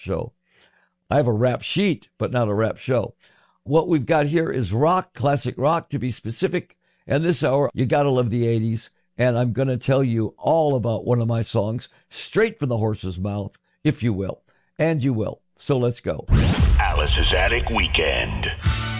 show. I have a rap sheet, but not a rap show. What we've got here is rock, classic rock to be specific. And this hour, you got to love the 80s. And I'm going to tell you all about one of my songs, straight from the horse's mouth, if you will. And you will. So let's go. Alice's Attic Weekend.